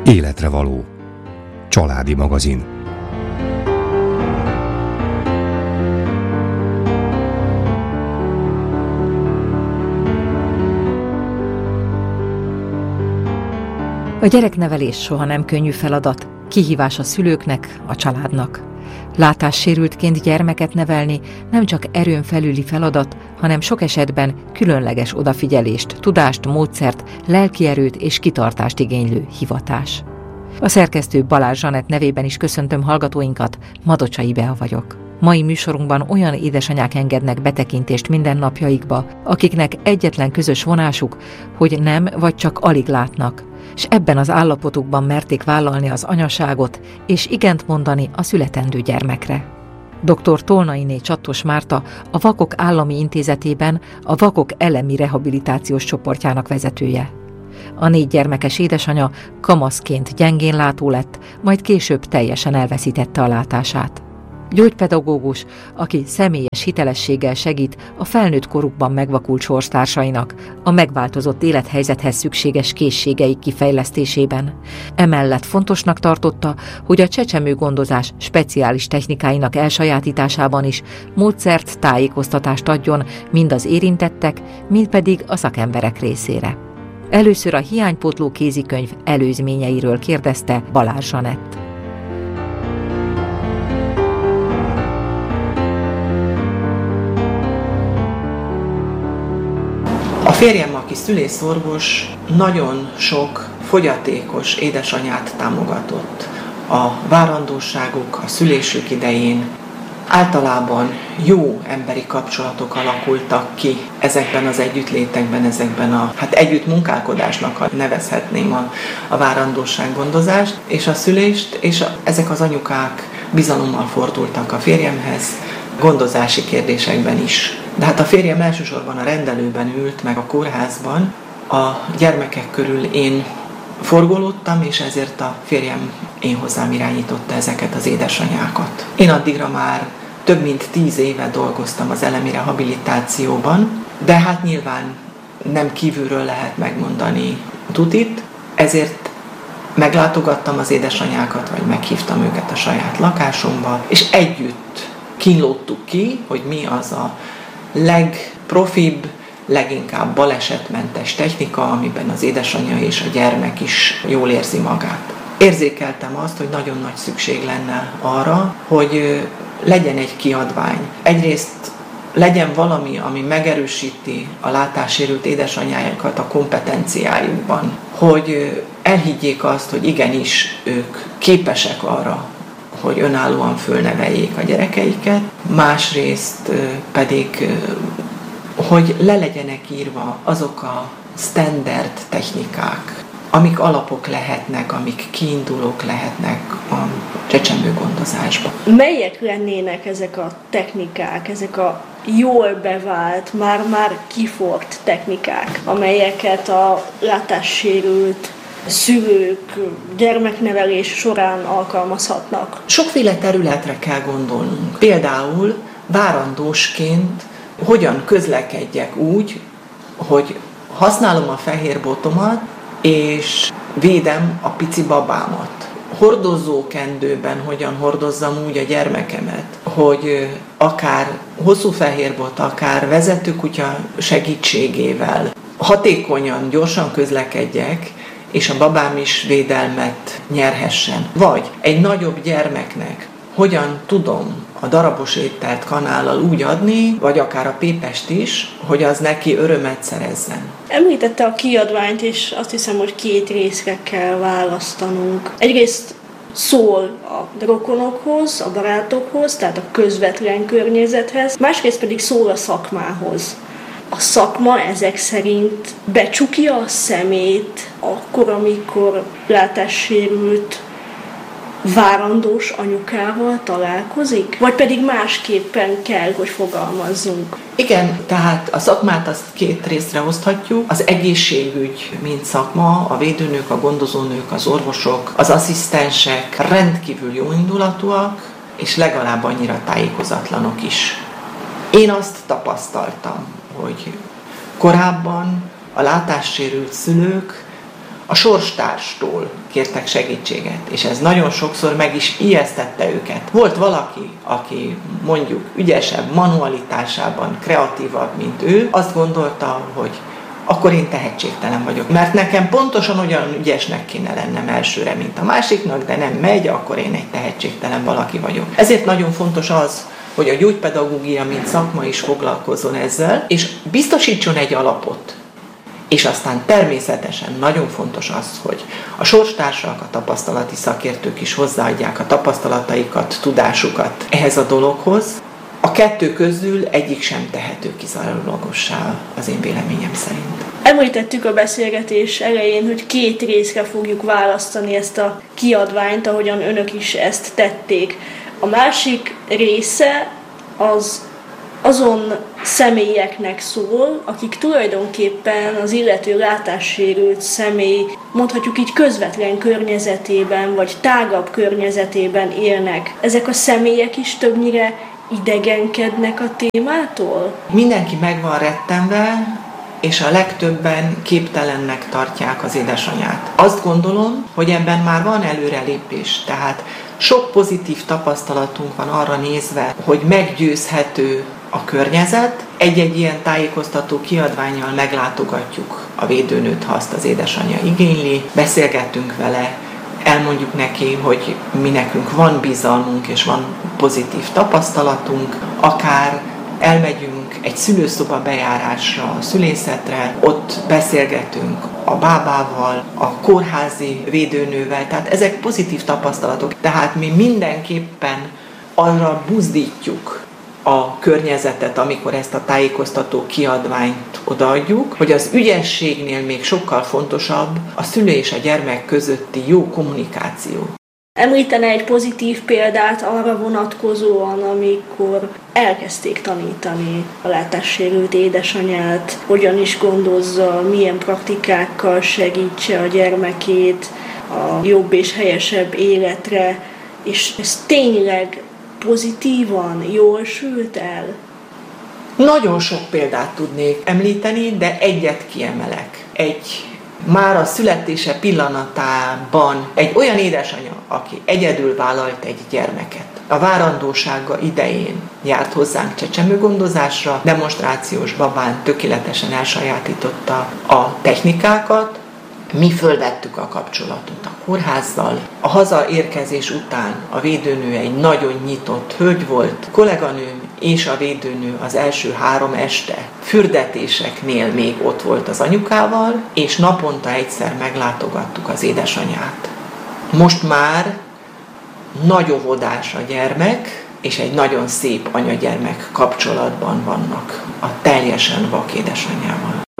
Életre való. Családi magazin. A gyereknevelés soha nem könnyű feladat, kihívás a szülőknek, a családnak. Látássérültként gyermeket nevelni nem csak erőn felüli feladat, hanem sok esetben különleges odafigyelést, tudást, módszert, lelkierőt és kitartást igénylő hivatás. A szerkesztő Balázs Zsanett nevében is köszöntöm hallgatóinkat, Madocsai Bea vagyok. Mai műsorunkban olyan édesanyák engednek betekintést mindennapjaikba, akiknek egyetlen közös vonásuk, hogy nem vagy csak alig látnak, és ebben az állapotukban merték vállalni az anyaságot, és igent mondani a születendő gyermekre. Dr. Tolnainé Csattos Márta a Vakok Állami Intézetében a Vakok elemi rehabilitációs csoportjának vezetője. A 4 gyermekes édesanya kamaszként gyengénlátó lett, majd később teljesen elveszítette a látását. Gyógypedagógus, aki személyes hitelességgel segít a felnőtt korukban megvakult sorstársainak a megváltozott élethelyzethez szükséges készségeik kifejlesztésében. Emellett fontosnak tartotta, hogy a csecsemőgondozás speciális technikáinak elsajátításában is módszert, tájékoztatást adjon mind az érintettek, mind pedig a szakemberek részére. Először a hiánypótló kézikönyv előzményeiről kérdezte Balázs Zsanett. A férjem, aki szülészorvos, nagyon sok fogyatékos édesanyát támogatott. A várandóságuk, a szülésük idején általában jó emberi kapcsolatok alakultak ki ezekben az együttlétekben, ezekben együtt munkálkodásnak nevezhetném a várandósággondozást és a szülést, és ezek az anyukák bizalommal fordultak a férjemhez, gondozási kérdésekben is. De hát a férjem elsősorban a rendelőben ült, meg a kórházban. A gyermekek körül én forgolódtam, és ezért a férjem én hozzám irányította ezeket az édesanyákat. Én addigra már több mint 10 éve dolgoztam az elemi rehabilitációban, de hát nyilván nem kívülről lehet megmondani tutit, ezért meglátogattam az édesanyákat, vagy meghívtam őket a saját lakásomba, és együtt kínlódtuk ki, hogy mi az a legprofibb, leginkább balesetmentes technika, amiben az édesanyja és a gyermek is jól érzi magát. Érzékeltem azt, hogy nagyon nagy szükség lenne arra, hogy legyen egy kiadvány. Egyrészt legyen valami, ami megerősíti a látássérült édesanyájukat a kompetenciájukban, hogy elhiggyék azt, hogy igenis ők képesek arra, hogy önállóan fölneveljék a gyerekeiket, másrészt pedig, hogy le legyenek írva azok a standard technikák, amik alapok lehetnek, amik kiindulók lehetnek a csecsemőgondozásban. Melyek lennének ezek a technikák, ezek a jól bevált, már kiforrt technikák, amelyeket a látássérült szülők gyermeknevelés során alkalmazhatnak? Sokféle területre kell gondolnunk. Például várandósként hogyan közlekedjek úgy, hogy használom a fehér botomat, és védem a pici babámat. Hordozókendőben hogyan hordozzam úgy a gyermekemet, hogy akár hosszú fehér bot, akár vezetőkutya segítségével hatékonyan, gyorsan közlekedjek, és a babám is védelmet nyerhessen. Vagy egy nagyobb gyermeknek hogyan tudom a darabos ételt kanállal úgy adni, vagy akár a pépest is, hogy az neki örömet szerezzen. Említette a kiadványt, és azt hiszem, hogy 2 részre kell választanunk. Egyrészt szól a rokonokhoz, a barátokhoz, tehát a közvetlen környezethez, másrészt pedig szól a szakmához. A szakma ezek szerint becsukja a szemét akkor, amikor látássérült várandós anyukával találkozik? Vagy pedig másképpen kell, hogy fogalmazzunk? Igen, tehát a szakmát azt 2 részre oszthatjuk. Az egészségügy, mint szakma, a védőnők, a gondozónők, az orvosok, az asszisztensek rendkívül jóindulatúak, és legalább annyira tájékozatlanok is. Én azt tapasztaltam, hogy korábban a látássérült szülők a sorstárstól kértek segítséget, és ez nagyon sokszor meg is ijesztette őket. Volt valaki, aki mondjuk ügyesebb, manualitásában, kreatívabb, mint ő, azt gondolta, hogy akkor én tehetségtelen vagyok. Mert nekem pontosan olyan ügyesnek kéne lennem elsőre, mint a másiknak, de nem megy, akkor én egy tehetségtelen valaki vagyok. Ezért nagyon fontos az, hogy a gyógypedagógia, mint szakma is foglalkozzon ezzel, és biztosítson egy alapot. És aztán természetesen nagyon fontos az, hogy a sorstársak, a tapasztalati szakértők is hozzáadják a tapasztalataikat, tudásukat ehhez a dologhoz. A kettő közül egyik sem tehető kizárólagossá az én véleményem szerint. Említettük a beszélgetés elején, hogy 2 részre fogjuk választani ezt a kiadványt, ahogyan önök is ezt tették. A másik része az azon személyeknek szól, akik tulajdonképpen az illető látássérült személy, mondhatjuk így közvetlen környezetében, vagy tágabb környezetében élnek. Ezek a személyek is többnyire idegenkednek a témától? Mindenki meg van rettenve, és a legtöbben képtelennek tartják az édesanyát. Azt gondolom, hogy ebben már van előrelépés, tehát sok pozitív tapasztalatunk van arra nézve, hogy meggyőzhető a környezet. Egy-egy ilyen tájékoztató kiadvánnyal meglátogatjuk a védőnőt, ha azt az édesanyja igényli, beszélgetünk vele, elmondjuk neki, hogy mi nekünk van bizalmunk és van pozitív tapasztalatunk, akár elmegyünk egy szülőszoba bejárásra, a szülészetre, ott beszélgetünk a bábával, a kórházi védőnővel, tehát ezek pozitív tapasztalatok. Tehát mi mindenképpen arra buzdítjuk a környezetet, amikor ezt a tájékoztató kiadványt odaadjuk, hogy az ügyességnél még sokkal fontosabb a szülő és a gyermek közötti jó kommunikáció. Említene egy pozitív példát arra vonatkozóan, amikor elkezdték tanítani a látássérült édesanyát, hogyan is gondozza, milyen praktikákkal segítse a gyermekét a jobb és helyesebb életre, és ez tényleg pozitívan, jól sült el? Nagyon sok példát tudnék említeni, de egyet kiemelek. Már a születése pillanatában egy olyan édesanya, aki egyedül vállalt egy gyermeket. A várandósága idején járt hozzánk csecsemőgondozásra, demonstrációs babán tökéletesen elsajátította a technikákat, mi fölvettük a kapcsolatot a kórházzal. A hazaérkezés után a védőnő egy nagyon nyitott hölgy volt. Kolléganőm és a védőnő az első 3 este fürdetéseknél még ott volt az anyukával, és naponta egyszer meglátogattuk az édesanyát. Most már nagy óvodás a gyermek, és egy nagyon szép anya-gyermek kapcsolatban vannak a teljesen vak édesanyjával.